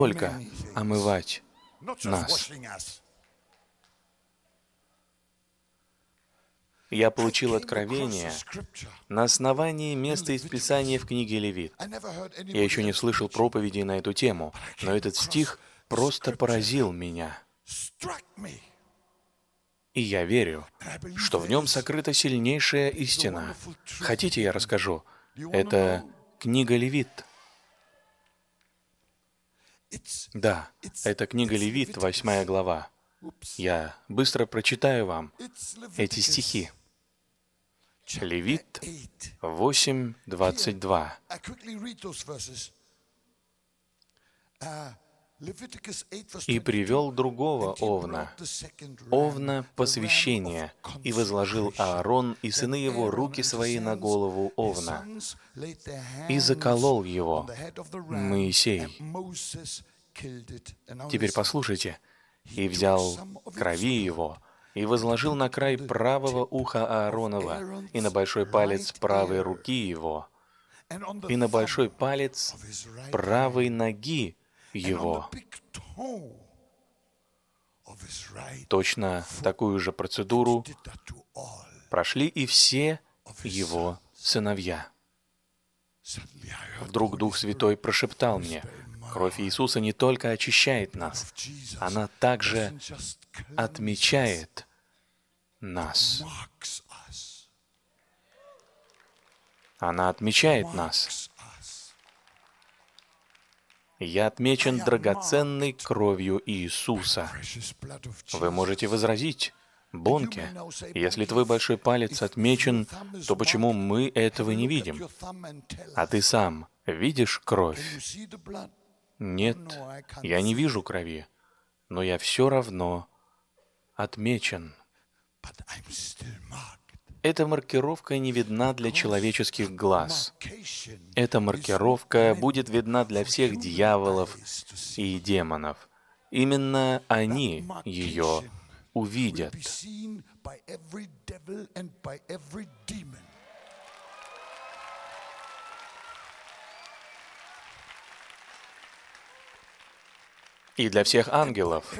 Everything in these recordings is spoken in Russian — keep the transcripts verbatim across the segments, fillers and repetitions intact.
только омывать нас. Я получил откровение на основании места из Писания в книге Левит. Я еще не слышал проповеди на эту тему, но этот стих просто поразил меня. И я верю, что в нем сокрыта сильнейшая истина. Хотите, я расскажу? Это книга Левит. Да, это книга Левит, восьмая глава. Я быстро прочитаю вам эти стихи. Левит восемь, двадцать два. «И привел другого овна, овна посвящения, и возложил Аарон и сыны его руки свои на голову овна, и заколол его Моисей». Теперь послушайте. «И взял крови его, и возложил на край правого уха Ааронова, и на большой палец правой руки его, и на большой палец правой ноги его». Точно такую же процедуру прошли и все его сыновья. Вдруг Дух Святой прошептал мне: кровь Иисуса не только очищает нас, она также отмечает нас. Она отмечает нас. Я отмечен драгоценной кровью Иисуса. Вы можете возразить: Бонке, если твой большой палец отмечен, то почему мы этого не видим? А ты сам видишь кровь? Нет, я не вижу крови, но я все равно отмечен. Эта маркировка не видна для человеческих глаз. Эта маркировка будет видна для всех дьяволов и демонов. Именно они ее увидят. И для всех ангелов.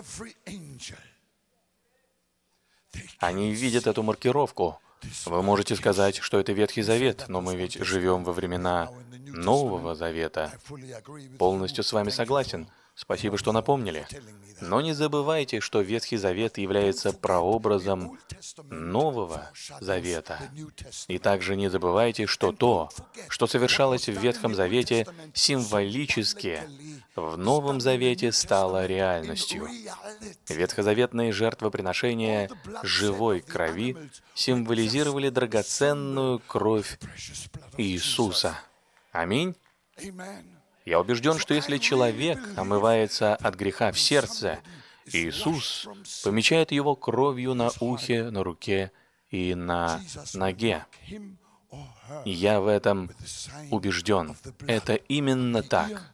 Они видят эту маркировку. Вы можете сказать, что это Ветхий Завет, но мы ведь живем во времена Нового Завета. Полностью с вами согласен. Спасибо, что напомнили. Но не забывайте, что Ветхий Завет является прообразом Нового Завета. И также не забывайте, что то, что совершалось в Ветхом Завете, символически в Новом Завете стало реальностью. Ветхозаветные жертвоприношения живой крови символизировали драгоценную кровь Иисуса. Аминь. Я убежден, что если человек омывается от греха в сердце, Иисус помечает его кровью на ухе, на руке и на ноге. И я в этом убежден. Это именно так.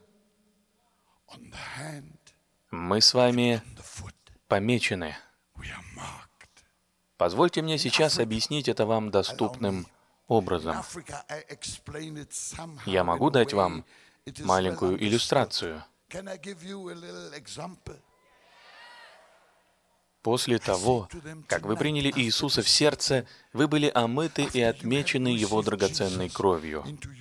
Мы с вами помечены. Позвольте мне сейчас объяснить это вам доступным образом. Я могу дать вам маленькую иллюстрацию. После того, как вы приняли Иисуса в сердце, вы были омыты и отмечены Его драгоценной кровью.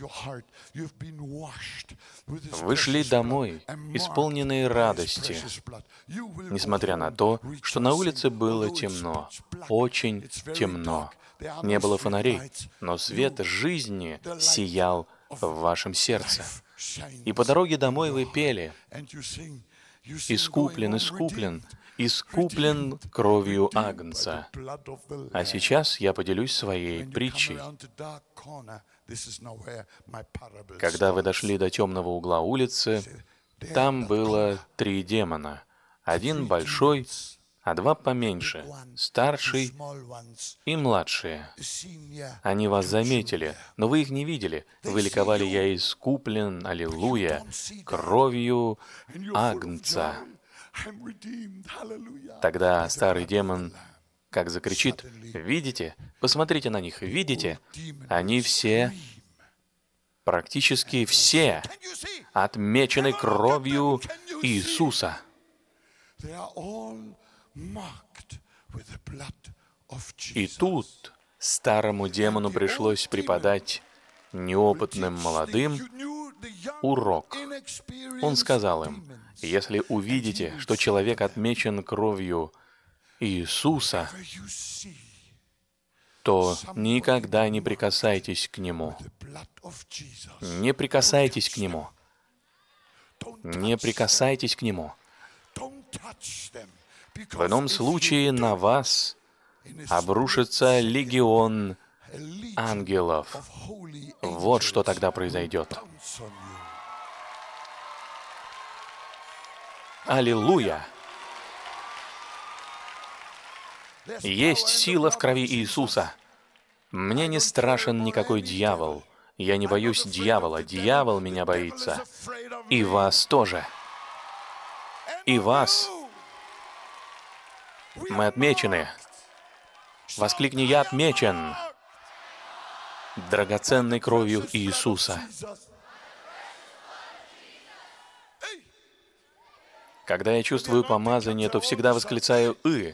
Вы шли домой, исполненные радости, несмотря на то, что на улице было темно, очень темно. Не было фонарей, но свет жизни сиял в вашем сердце. И по дороге домой вы пели: «Искуплен, искуплен, искуплен кровью Агнца». А сейчас я поделюсь своей притчей. Когда вы дошли до темного угла улицы, там было три демона. Один большой, а два поменьше, старший и младшие. Они вас заметили, но вы их не видели. Вы ликовали: «Я искуплен, аллилуйя, кровью Агнца». Тогда старый демон как закричит: «Видите? Посмотрите на них, видите? Они все Практически все отмечены кровью Иисуса. И тут старому демону пришлось преподать неопытным молодым урок. Он сказал им: если увидите, что человек отмечен кровью Иисуса, то никогда не прикасайтесь к нему. Не прикасайтесь к нему. Не прикасайтесь к нему. В ином случае на вас обрушится легион ангелов. Вот что тогда произойдет. Аллилуйя! Есть сила в крови Иисуса. Мне не страшен никакой дьявол. Я не боюсь дьявола. Дьявол меня боится. И вас тоже. И вас. Мы отмечены. Воскликни: я отмечен драгоценной кровью Иисуса. Когда я чувствую помазание, то всегда восклицаю «И».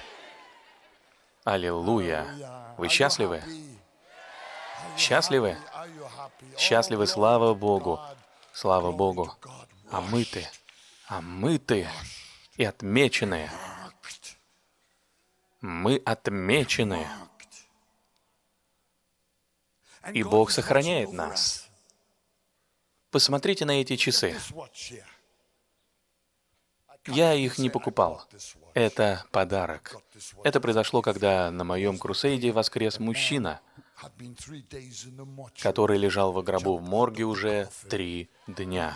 Аллилуйя! Вы счастливы? Счастливы? Счастливы, слава Богу! Слава Богу! Омыты, омыты и отмечены. Мы отмечены. И Бог сохраняет нас. Посмотрите на эти часы. Я их не покупал. Это подарок. Это произошло, когда на моем крусейде воскрес мужчина, который лежал во гробу в морге уже три дня.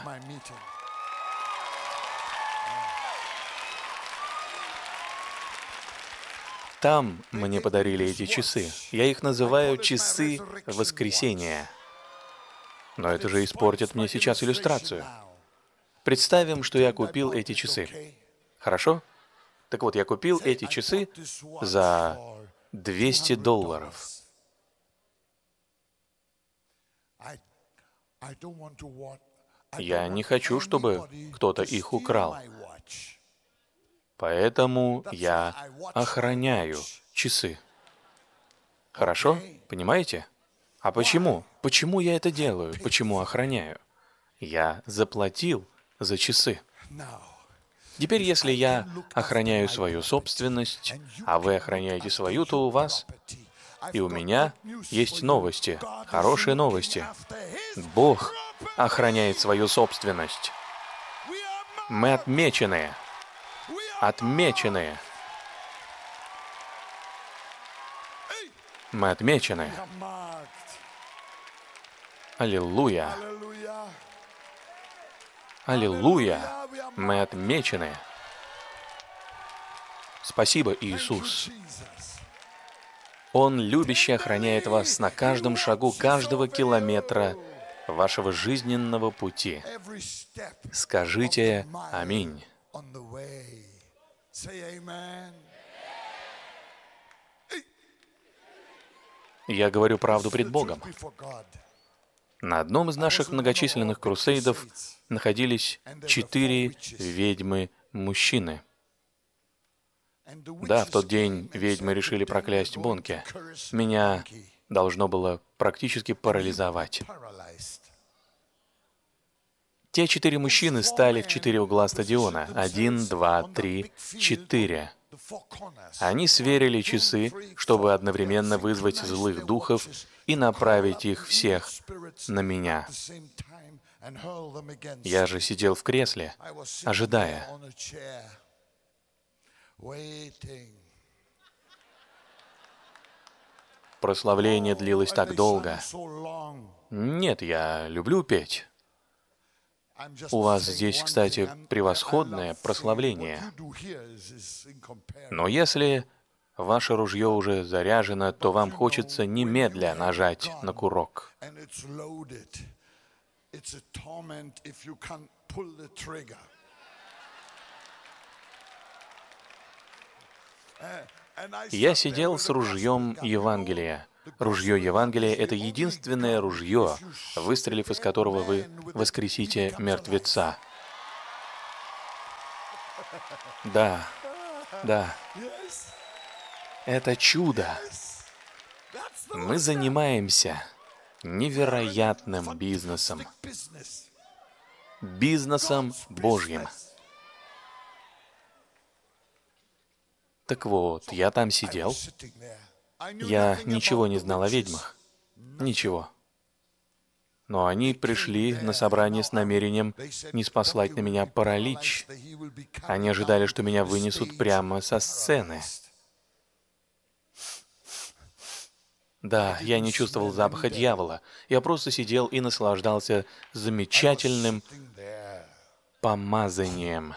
Там мне подарили эти часы. Я их называю часы воскресения. Но это же испортит мне сейчас иллюстрацию. Представим, что я купил эти часы. Хорошо? Так вот, я купил эти часы за двести долларов. Я не хочу, чтобы кто-то их украл. Поэтому я охраняю часы. Хорошо? Понимаете? А почему? Почему я это делаю? Почему охраняю? Я заплатил за часы. Теперь, если я охраняю свою собственность, а вы охраняете свою, то у вас и у меня есть новости, хорошие новости. Бог охраняет свою собственность. Мы отмечены. Отмечены. Мы отмечены. Аллилуйя. Аллилуйя. Мы отмечены. Спасибо, Иисус. Он любяще охраняет вас на каждом шагу, каждого километра вашего жизненного пути. Скажите «Аминь». Я говорю правду пред Богом. На одном из наших многочисленных крусейдов находились четыре ведьмы-мужчины. Да, в тот день ведьмы решили проклясть Бонке. Меня должно было практически парализовать. Те четыре мужчины стали в четыре угла стадиона. Один, два, три, четыре. Они сверили часы, чтобы одновременно вызвать злых духов и направить их всех на меня. Я же сидел в кресле, ожидая. Прославление длилось так долго. Нет, я люблю петь. У вас здесь, кстати, превосходное прославление. Но если ваше ружье уже заряжено, то вам хочется немедля нажать на курок. Я сидел с ружьем Евангелия, Ружье Евангелия — это единственное ружье, выстрелив из которого вы воскресите мертвеца. Да, да, это чудо. Мы занимаемся невероятным бизнесом. Бизнесом Божьим. Так вот, я там сидел. Я ничего не знал о ведьмах. Ничего. Но они пришли на собрание с намерением не спаслать на меня паралич. Они ожидали, что меня вынесут прямо со сцены. Да, я не чувствовал запаха дьявола. Я просто сидел и наслаждался замечательным помазанием.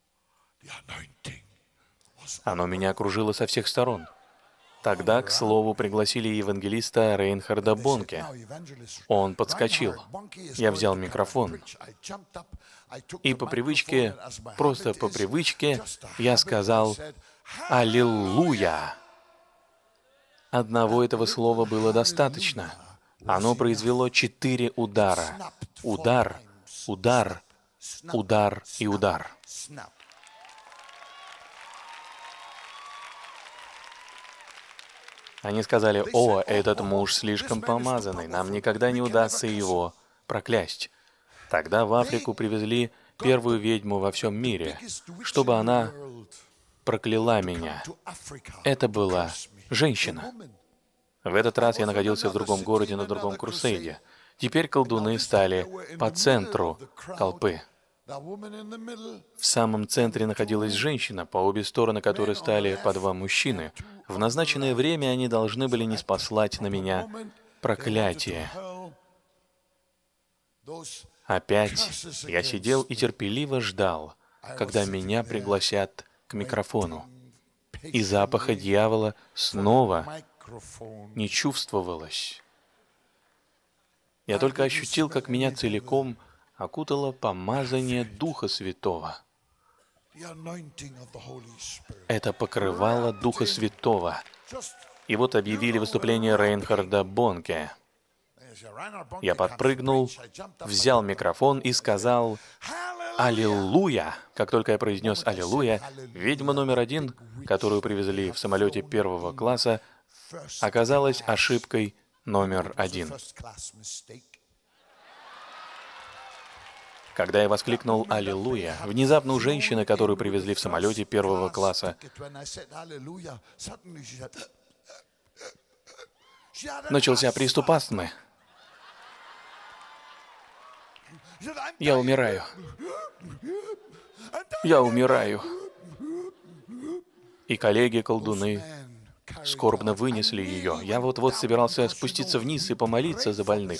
Оно меня окружило со всех сторон. Тогда, к слову, пригласили евангелиста Рейнхарда Бонке. Он подскочил. Я взял микрофон. И по привычке, просто по привычке, я сказал «Аллилуйя». Одного этого слова было достаточно. Оно произвело четыре удара. Удар, удар, удар и удар. Они сказали: «О, этот муж слишком помазанный, нам никогда не удастся его проклясть». Тогда в Африку привезли первую ведьму во всем мире, чтобы она прокляла меня. Это была женщина. В этот раз я находился в другом городе на другом крусейде. Теперь колдуны стали по центру толпы. В самом центре находилась женщина, по обе стороны которой стали по два мужчины. В назначенное время они должны были ниспослать на меня проклятие. Опять я сидел и терпеливо ждал, когда меня пригласят к микрофону. И запаха дьявола снова не чувствовалось. Я только ощутил, как меня целиком окутало помазание Духа Святого. Это покрывало Духа Святого. И вот объявили выступление Рейнхарда Бонке. Я подпрыгнул, взял микрофон и сказал «Аллилуйя». Как только я произнес «Аллилуйя», ведьма номер один, которую привезли в самолете первого класса, оказалась ошибкой номер один. Когда я воскликнул «Аллилуйя», внезапно у женщины, которую привезли в самолете первого класса, начался приступ астмы. Я умираю. Я умираю. И коллеги-колдуны скорбно вынесли ее. Я вот-вот собирался спуститься вниз и помолиться за больных.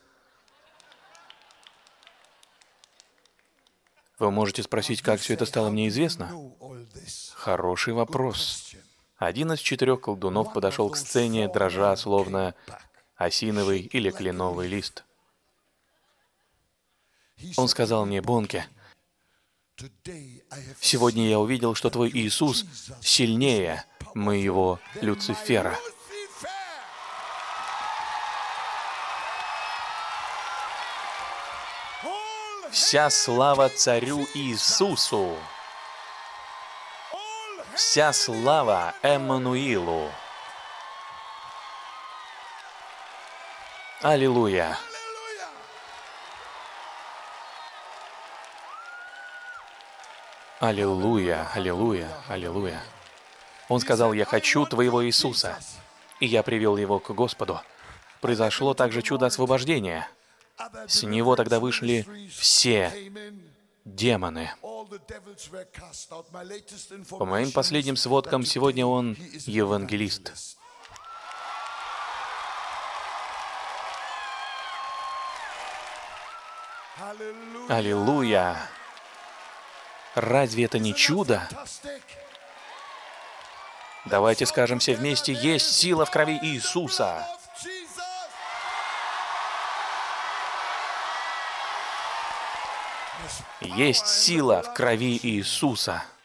Вы можете спросить, как все это стало мне известно? Хороший вопрос. Один из четырех колдунов подошел к сцене, дрожа, словно осиновый или кленовый лист. Он сказал мне: «Бонке, сегодня я увидел, что твой Иисус сильнее моего Люцифера». Вся слава царю Иисусу. Вся слава Эммануилу. Аллилуйя. Аллилуйя, аллилуйя, аллилуйя. Он сказал: «Я хочу твоего Иисуса». И я привел его к Господу. Произошло также чудо освобождения. С него тогда вышли все демоны. По моим последним сводкам, сегодня он евангелист. Аллилуйя! Разве это не чудо? Давайте скажем все вместе: есть сила в крови Иисуса. Есть сила в крови Иисуса.